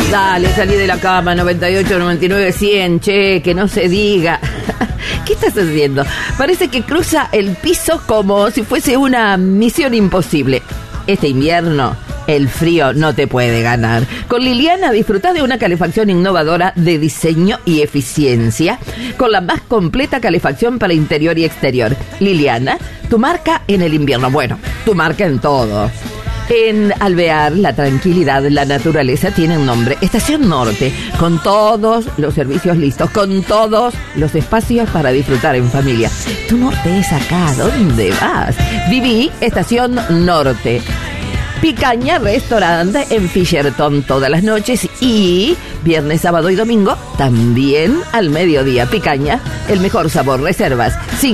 Dale, salí de la cama, 98, 99, 100, che, que no se diga. ¿Qué estás haciendo? Parece que cruza el piso como si fuese una misión imposible. Este invierno, el frío no te puede ganar. Con Liliana disfrutá de una calefacción innovadora de diseño y eficiencia, con la más completa calefacción para interior y exterior. Liliana, tu marca en el invierno. Bueno, tu marca en todo. En Alvear, la tranquilidad, la naturaleza tiene un nombre. Estación Norte, con todos los servicios listos, con todos los espacios para disfrutar en familia. Tu norte es acá, ¿dónde vas? Viví Estación Norte. Picaña Restaurante en Fisherton todas las noches y viernes, sábado y domingo también al mediodía. Picaña, el mejor sabor. Reservas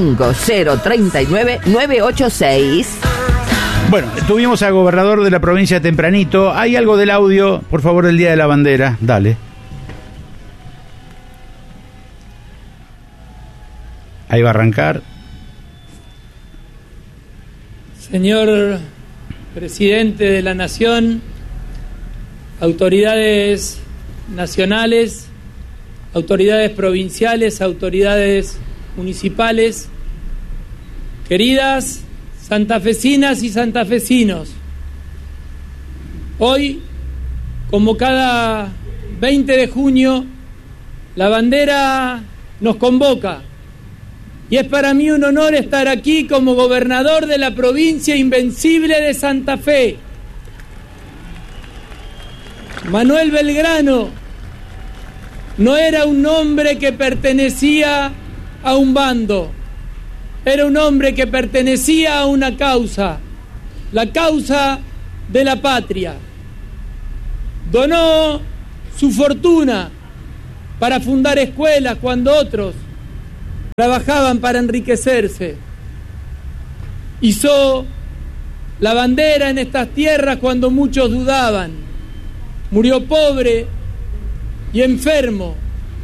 5039-986. Bueno, tuvimos al gobernador de la provincia tempranito. ¿Hay algo del audio, por favor, del Día de la Bandera? Dale. Ahí va a arrancar. Señor presidente de la Nación, autoridades nacionales, autoridades provinciales, autoridades municipales, queridas santafesinas y santafesinos, hoy, como cada 20 de junio, la bandera nos convoca y es para mí un honor estar aquí como gobernador de la provincia invencible de Santa Fe. Manuel Belgrano no era un hombre que pertenecía a un bando. Era un hombre que pertenecía a una causa, la causa de la patria. Donó su fortuna para fundar escuelas cuando otros trabajaban para enriquecerse. Hizo la bandera en estas tierras cuando muchos dudaban. Murió pobre y enfermo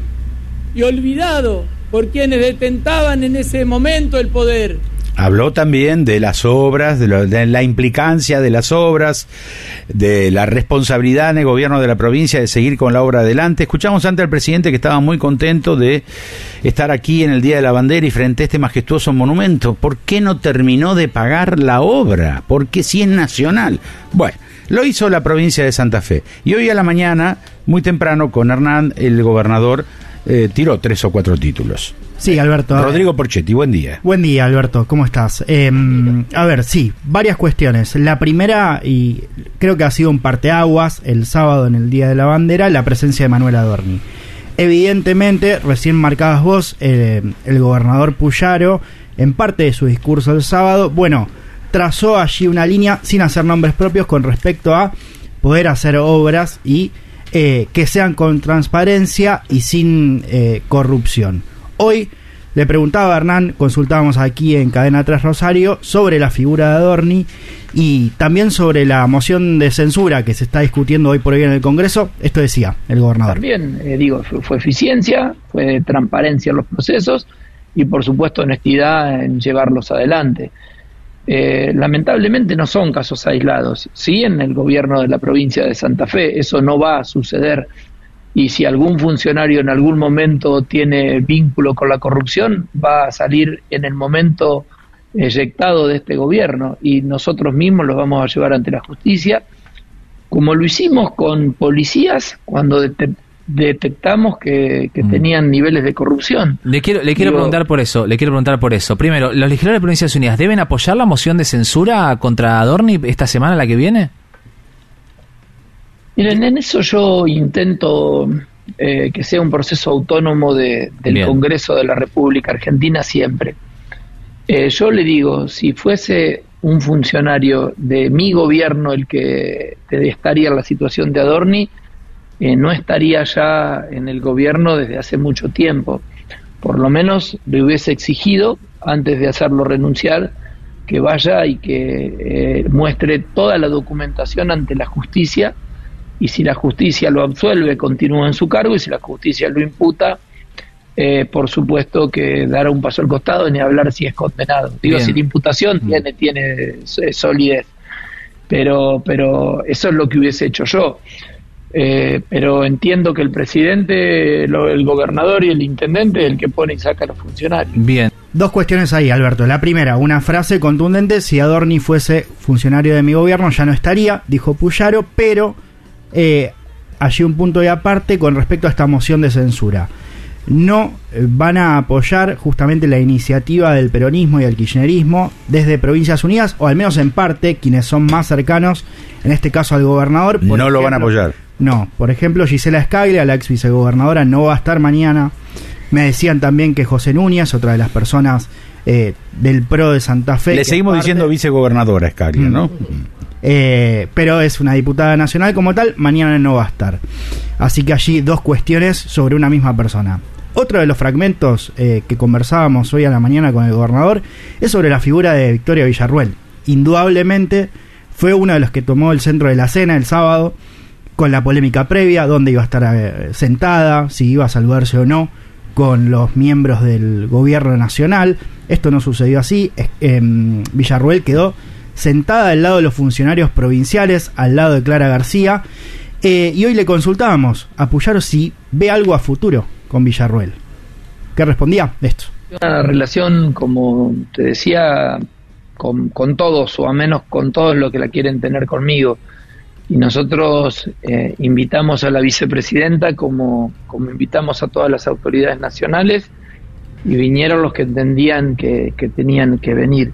y olvidado por quienes detentaban en ese momento el poder. Habló también de las obras, de la implicancia de las obras, de la responsabilidad en el gobierno de la provincia de seguir con la obra adelante. Escuchamos antes al presidente que estaba muy contento de estar aquí en el Día de la Bandera y frente a este majestuoso monumento. ¿Por qué no terminó de pagar la obra? Porque si es nacional. Bueno, lo hizo la provincia de Santa Fe. Y hoy a la mañana, muy temprano, con Hernán, el gobernador, tiró 3 o 4 títulos. Sí, Alberto. Rodrigo Porchetti, buen día. Buen día, Alberto, ¿cómo estás? A ver, sí, varias cuestiones. La primera, y creo que ha sido un parteaguas el sábado en el Día de la Bandera, la presencia de Manuel Adorni. Evidentemente, recién marcabas vos, el gobernador Puyaro, en parte de su discurso el sábado, bueno, trazó allí una línea sin hacer nombres propios con respecto a poder hacer obras y que sean con transparencia y sin corrupción. Hoy le preguntaba a Hernán, consultábamos aquí en Cadena 3 Rosario, sobre la figura de Adorni y también sobre la moción de censura que se está discutiendo hoy por hoy en el Congreso. Esto decía el gobernador. También, fue eficiencia, fue transparencia en los procesos y por supuesto honestidad en llevarlos adelante. Lamentablemente no son casos aislados. Sí, en el gobierno de la provincia de Santa Fe eso no va a suceder. Y si algún funcionario en algún momento tiene vínculo con la corrupción, va a salir en el momento eyectado de este gobierno y nosotros mismos los vamos a llevar ante la justicia, como lo hicimos con policías cuando detectamos que tenían niveles de corrupción. Le quiero preguntar por eso. Primero, ¿los legisladores de Provincias Unidas deben apoyar la moción de censura contra Adorni esta semana, la que viene? Miren, en eso yo intento que sea un proceso autónomo del Bien. Congreso de la República Argentina siempre. Yo le digo, si fuese un funcionario de mi gobierno el que estaría en la situación de Adorni, no estaría ya en el gobierno desde hace mucho tiempo. Por lo menos le hubiese exigido, antes de hacerlo renunciar, que vaya y que muestre toda la documentación ante la justicia, y si la justicia lo absuelve, continúa en su cargo, y si la justicia lo imputa, por supuesto que dará un paso al costado, ni hablar si es condenado. Digo, Bien. Si la imputación tiene solidez, pero eso es lo que hubiese hecho yo. pero entiendo que el presidente, el gobernador y el intendente es el que pone y saca a los funcionarios. Bien. Dos cuestiones ahí, Alberto. La primera, una frase contundente: si Adorni fuese funcionario de mi gobierno ya no estaría, dijo Puyaro, pero allí un punto de aparte con respecto a esta moción de censura. No van a apoyar justamente la iniciativa del peronismo y del kirchnerismo desde Provincias Unidas, o al menos en parte, quienes son más cercanos, en este caso al gobernador. No lo van a apoyar. No, por ejemplo, Gisela Scaglia, la ex vicegobernadora, no va a estar mañana. Me decían también que José Núñez, otra de las personas del PRO de Santa Fe... Le seguimos diciendo vicegobernadora Scaglia, ¿no? Pero es una diputada nacional como tal, mañana no va a estar. Así que allí dos cuestiones sobre una misma persona. Otro de los fragmentos que conversábamos hoy a la mañana con el gobernador es sobre la figura de Victoria Villarruel. Indudablemente fue uno de los que tomó el centro de la escena el sábado, con la polémica previa, dónde iba a estar sentada, si iba a saludarse o no con los miembros del gobierno nacional. Esto no sucedió así. Villarruel quedó sentada al lado de los funcionarios provinciales, al lado de Clara García, y hoy le consultábamos a Puyaro si ve algo a futuro con Villarruel. ¿Qué respondía de esto? Una relación, como te decía, con todos, o al menos con todos los que la quieren tener conmigo. Y nosotros invitamos a la vicepresidenta como invitamos a todas las autoridades nacionales, y vinieron los que entendían que tenían que venir.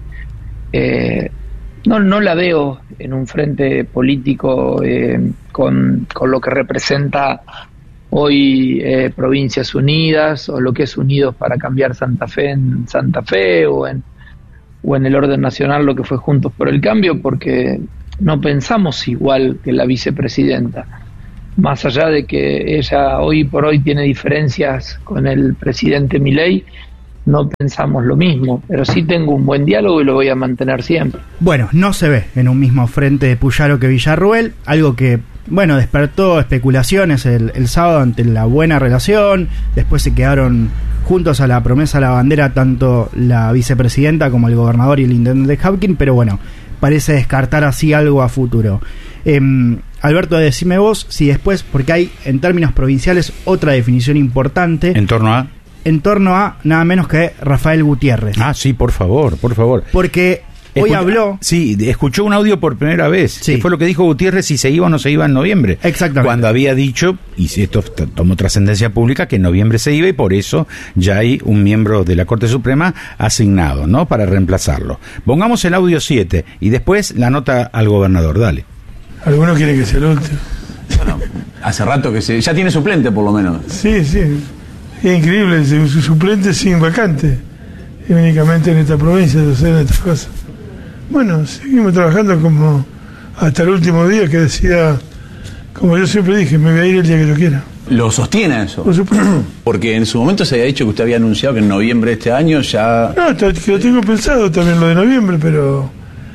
No la veo en un frente político con lo que representa hoy Provincias Unidas, o lo que es Unidos para Cambiar Santa Fe en Santa Fe, o en el orden nacional lo que fue Juntos por el Cambio, porque no pensamos igual que la vicepresidenta. Más allá de que ella hoy por hoy tiene diferencias con el presidente Milei, no pensamos lo mismo, pero sí tengo un buen diálogo y lo voy a mantener siempre. Bueno, no se ve en un mismo frente de Puyaro que Villarruel, algo que, bueno, despertó especulaciones el sábado ante la buena relación. Después se quedaron juntos a la promesa a la bandera tanto la vicepresidenta como el gobernador y el intendente Hapkin, pero bueno, parece descartar así algo a futuro. Alberto, decime vos si después, porque hay en términos provinciales otra definición importante. ¿En torno a nada menos que Rafael Gutiérrez. Ah, sí, por favor. Porque hoy habló... Sí, escuchó un audio por primera vez. Sí. Que fue lo que dijo Gutiérrez, si se iba o no se iba en noviembre. Exactamente. Cuando había dicho, y si esto tomó trascendencia pública, que en noviembre se iba, y por eso ya hay un miembro de la Corte Suprema asignado, ¿no?, para reemplazarlo. Pongamos el audio 7 y después la nota al gobernador. Dale. Algunos quieren que sea el último. Bueno, hace rato que ya tiene suplente, por lo menos. Sí. Es increíble, su suplente sin vacante. Y únicamente en esta provincia suceden estas cosas. Bueno, seguimos trabajando como hasta el último día, que decía, como yo siempre dije, me voy a ir el día que yo quiera. ¿Lo sostiene eso? Por supuesto. Porque en su momento se había dicho que usted había anunciado que en noviembre de este año ya... No, que lo tengo pensado también lo de noviembre, pero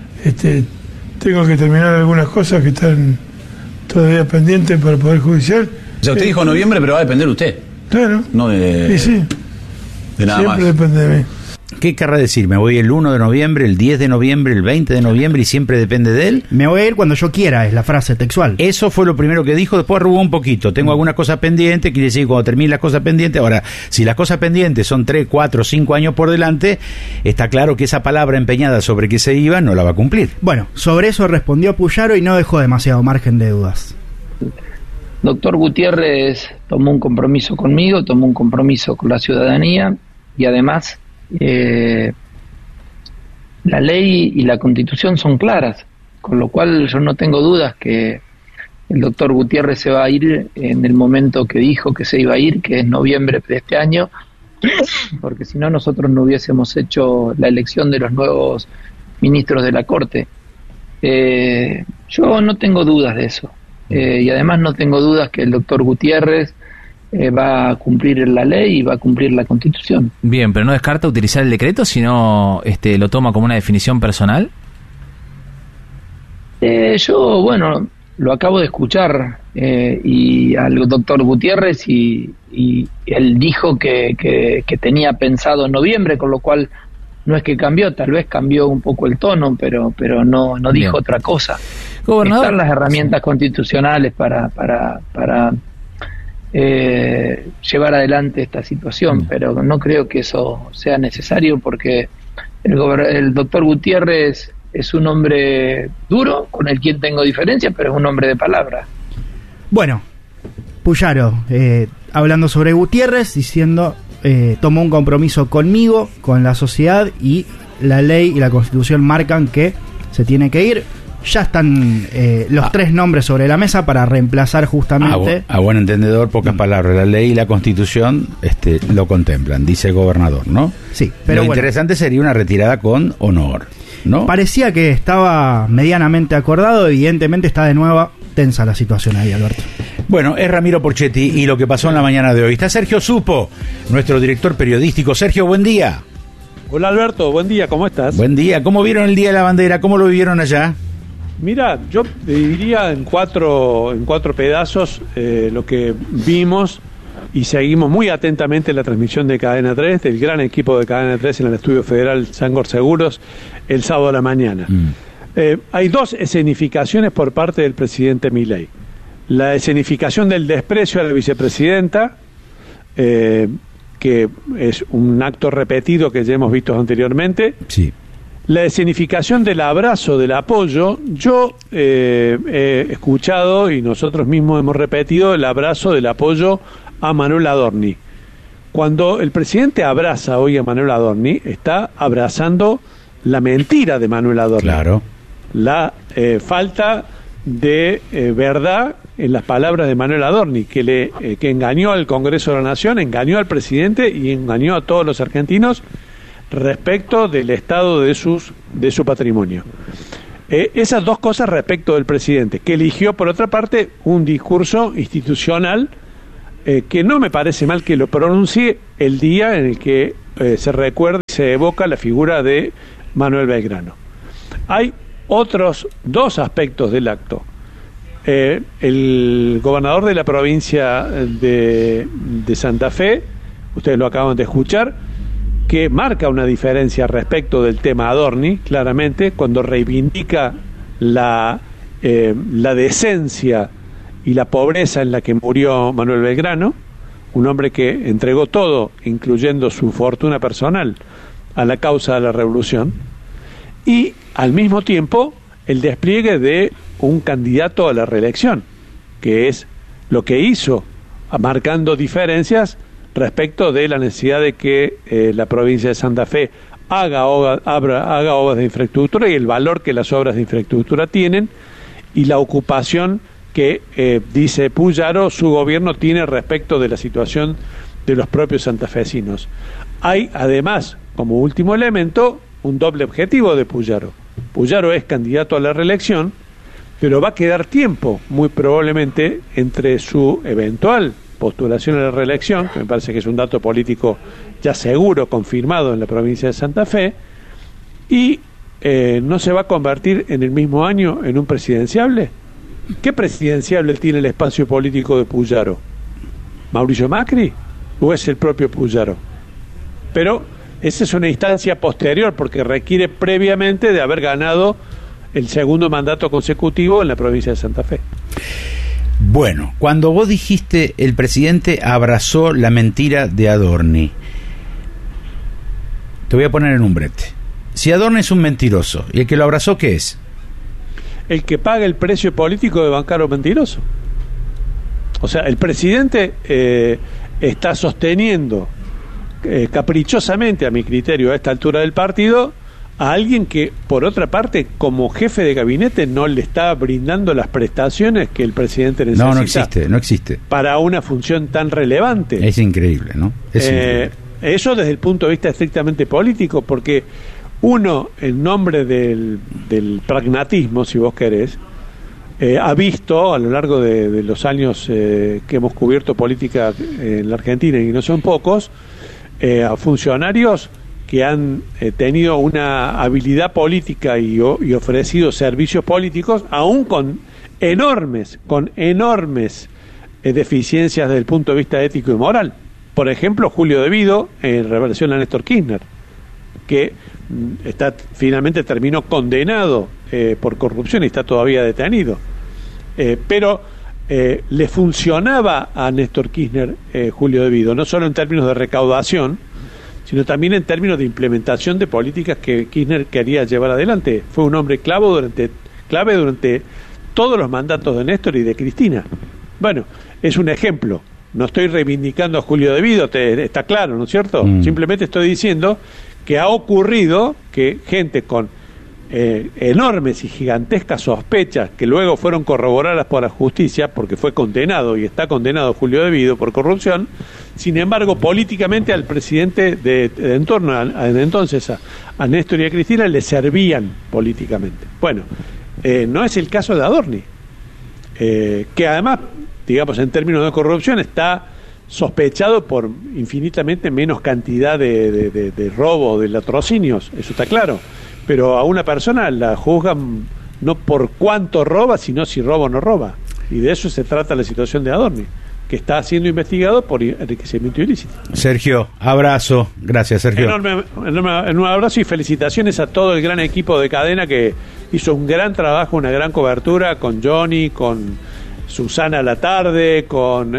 tengo que terminar algunas cosas que están todavía pendientes para el Poder Judicial. O sea, usted dijo noviembre, pero va a depender de usted. Claro. No de... Sí. De nada Siempre más. Depende de mí. ¿Qué querrá decir? ¿Me voy el 1 de noviembre, el 10 de noviembre, el 20 de noviembre y siempre depende de él? Me voy a ir cuando yo quiera, es la frase textual. Eso fue lo primero que dijo, después arrugó un poquito. Tengo algunas cosas pendientes, quiere decir cuando termine las cosas pendientes. Ahora, si las cosas pendientes son 3, 4, 5 años por delante, está claro que esa palabra empeñada sobre que se iba no la va a cumplir. Bueno, sobre eso respondió Puyaro y no dejó demasiado margen de dudas. Doctor Gutiérrez tomó un compromiso conmigo, tomó un compromiso con la ciudadanía, y además la ley y la Constitución son claras, con lo cual yo no tengo dudas que el doctor Gutiérrez se va a ir en el momento que dijo que se iba a ir, que es noviembre de este año, porque si no nosotros no hubiésemos hecho la elección de los nuevos ministros de la Corte. Yo no tengo dudas de eso. Y además no tengo dudas que el doctor Gutiérrez va a cumplir la ley y va a cumplir la Constitución. Bien, pero no descarta utilizar el decreto, sino lo toma como una definición personal. Yo, bueno, lo acabo de escuchar y al doctor Gutiérrez y él dijo que tenía pensado en noviembre, con lo cual no es que cambió, tal vez cambió un poco el tono, pero no dijo otra cosa. Gobernador. Están las herramientas constitucionales para llevar adelante esta situación, pero no creo que eso sea necesario, porque el doctor Gutiérrez es un hombre duro, con el quien tengo diferencia, pero es un hombre de palabra. Bueno, Puyaro, hablando sobre Gutiérrez, diciendo, tomó un compromiso conmigo, con la sociedad, y la ley y la Constitución marcan que se tiene que ir. Ya están los tres nombres sobre la mesa para reemplazar justamente... A buen entendedor, pocas palabras. La ley y la Constitución lo contemplan, dice el gobernador, ¿no? Sí, pero lo interesante sería una retirada con honor, ¿no? Parecía que estaba medianamente acordado, evidentemente está de nuevo tensa la situación ahí, Alberto. Bueno, es Ramiro Porchetti y lo que pasó en la mañana de hoy. Está Sergio Supo, nuestro director periodístico. Sergio, buen día. Hola Alberto, buen día, ¿cómo estás? Buen día. ¿Cómo vieron el Día de la Bandera? ¿Cómo lo vivieron allá? Mira, yo dividiría en cuatro pedazos lo que vimos y seguimos muy atentamente la transmisión de Cadena 3, del gran equipo de Cadena 3 en el Estudio Federal Sangor Seguros, el sábado a la mañana. Hay dos escenificaciones por parte del presidente Milei. La escenificación del desprecio a la vicepresidenta, que es un acto repetido que ya hemos visto anteriormente. Sí. La escenificación del abrazo, del apoyo. Yo he escuchado y nosotros mismos hemos repetido el abrazo del apoyo a Manuel Adorni. Cuando el presidente abraza hoy a Manuel Adorni, está abrazando la mentira de Manuel Adorni. Claro. La falta de verdad en las palabras de Manuel Adorni, que engañó al Congreso de la Nación, engañó al presidente y engañó a todos los argentinos respecto del estado de su patrimonio. Esas dos cosas respecto del presidente, que eligió por otra parte un discurso institucional que no me parece mal que lo pronuncie el día en el que se recuerda y se evoca la figura de Manuel Belgrano. Hay otros dos aspectos del acto. El gobernador de la provincia de Santa Fe, ustedes lo acaban de escuchar, que marca una diferencia respecto del tema Adorni, claramente, cuando reivindica la decencia y la pobreza en la que murió Manuel Belgrano, un hombre que entregó todo, incluyendo su fortuna personal, a la causa de la revolución, y al mismo tiempo el despliegue de un candidato a la reelección, que es lo que hizo, marcando diferencias respecto de la necesidad de que la provincia de Santa Fe haga obras de infraestructura y el valor que las obras de infraestructura tienen y la ocupación que, dice Puyaro, su gobierno tiene respecto de la situación de los propios santafesinos. Hay además, como último elemento, un doble objetivo de Puyaro. Puyaro es candidato a la reelección, pero va a quedar tiempo, muy probablemente, entre su eventual postulación a la reelección, que me parece que es un dato político ya seguro, confirmado en la provincia de Santa Fe, y no se va a convertir en el mismo año en un presidenciable. ¿Qué presidenciable tiene el espacio político de Puyaro? ¿Mauricio Macri o es el propio Puyaro? Pero esa es una instancia posterior porque requiere previamente de haber ganado el segundo mandato consecutivo en la provincia de Santa Fe. Bueno, cuando vos dijiste el presidente abrazó la mentira de Adorni, te voy a poner en un brete. Si Adorni es un mentiroso, ¿y el que lo abrazó qué es? El que paga el precio político de bancar a un mentiroso. O sea, el presidente está sosteniendo caprichosamente, a mi criterio, a esta altura del partido, a alguien que, por otra parte, como jefe de gabinete, no le está brindando las prestaciones que el presidente necesita. No existe. Para una función tan relevante. Es increíble, ¿no? Es increíble. Eso desde el punto de vista estrictamente político, porque uno, en nombre del pragmatismo, si vos querés, ha visto a lo largo de los años que hemos cubierto política en la Argentina, y no son pocos, a funcionarios que han tenido una habilidad política y ofrecido servicios políticos, aún con enormes deficiencias desde el punto de vista ético y moral. Por ejemplo, Julio De Vido, en relación a Néstor Kirchner, que finalmente terminó condenado por corrupción y está todavía detenido. Pero le funcionaba a Néstor Kirchner Julio De Vido, no solo en términos de recaudación, sino también en términos de implementación de políticas que Kirchner quería llevar adelante. Fue un hombre clave durante todos los mandatos de Néstor y de Cristina. Bueno, es un ejemplo. No estoy reivindicando a Julio De Vido, está claro, ¿no es cierto? Simplemente estoy diciendo que ha ocurrido que gente con enormes y gigantescas sospechas que luego fueron corroboradas por la justicia, porque fue condenado y está condenado Julio De Vido por corrupción. Sin embargo, políticamente al presidente de entonces a Néstor y a Cristina le servían políticamente. Bueno, no es el caso de Adorni, que además, digamos, en términos de corrupción está sospechado por infinitamente menos cantidad de robo, de latrocinios, eso está claro. Pero a una persona la juzgan no por cuánto roba, sino si roba o no roba. Y de eso se trata la situación de Adorni, que está siendo investigado por enriquecimiento ilícito. Sergio, abrazo. Gracias, Sergio. Un abrazo y felicitaciones a todo el gran equipo de Cadena que hizo un gran trabajo, una gran cobertura con Johnny, con Susana a la tarde, con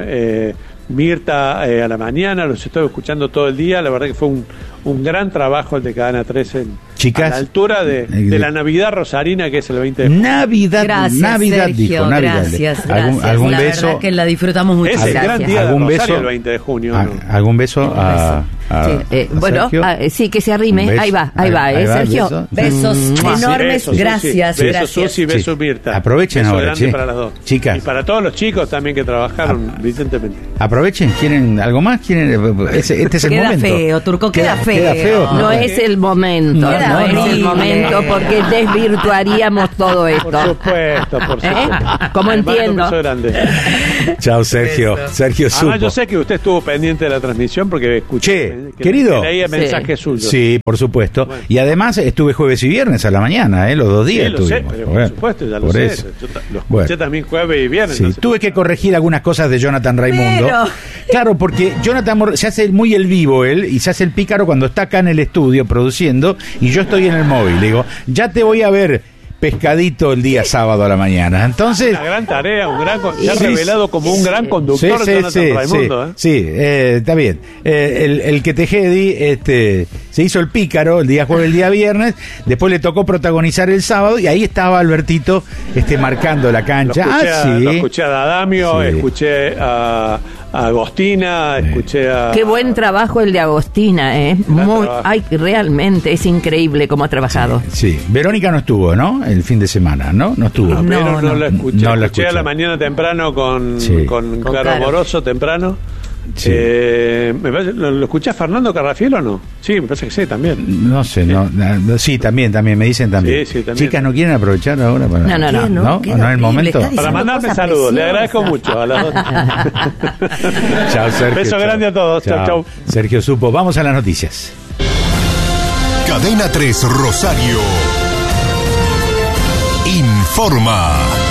Mirta a la mañana. Los estoy escuchando todo el día. La verdad que fue un gran trabajo el de Cadena 3 Chicas, a la altura de la Navidad rosarina, que es el 20 de junio. Gracias, Navidad, Sergio, dijo, Navidad. Gracias. ¿Algún la beso? verdad que la disfrutamos mucho. Es el gran día de Rosario, el 20 de junio. ¿No? ¿Algún beso a bueno, sí, que se arrime. Ahí va, Sergio. Besos enormes, besos, gracias. Besos, gracias. Susi, besos, Mirta. Aprovechen beso ahora, grande para las dos. Chicas. Y para todos los chicos también que trabajaron brillantemente. Aprovechen, ¿quieren algo más? Este es el queda momento. Feo, Turco, queda feo. No es el momento, no es el momento, porque desvirtuaríamos todo esto. Por supuesto. Como entiendo. Chao, Sergio. Sergio supo. Además, yo sé que usted estuvo pendiente de la transmisión porque escuché. Querido. Que leía mensajes suyos. Sí, por supuesto. Bueno. Y además estuve jueves y viernes a la mañana, los 2 días. Sí, lo sé, pero por supuesto, ya lo sé. Eso. Yo lo escuché también jueves y viernes. Sí, tuve que corregir algunas cosas de Jonathan Raimundo. Claro, porque Jonathan se hace muy el vivo él y se hace el pícaro cuando está acá en el estudio produciendo y yo estoy en el móvil. Le digo, ya te voy a ver pescadito el día sábado a la mañana. Entonces, una gran tarea, se ha revelado como un gran conductor Jonathan Raimundo. Sí, está bien. El que Tejedi se hizo el pícaro el día jueves, el día viernes, después le tocó protagonizar el sábado y ahí estaba Albertito marcando la cancha. Lo escuché a Dadamio, escuché a Agostina, escuché a... Qué buen trabajo el de Agostina, realmente es increíble cómo ha trabajado. Sí. Verónica no estuvo, ¿no? El fin de semana, ¿no? No estuvo. No la escuché. No la escuché a la mañana temprano con Caro Moroso temprano. Sí. Me parece, ¿lo escuché a Fernando Carrafiel o no? Sí, me parece que sí, también. No sé, sí, también, me dicen también. Sí, también. Chicas, ¿no quieren aprovechar ahora? No es el momento. Para mandarme saludos, le agradezco mucho a las dos. Chao, Sergio. Beso grande a todos, chau. Sergio supo, vamos a las noticias. Cadena 3 Rosario informa.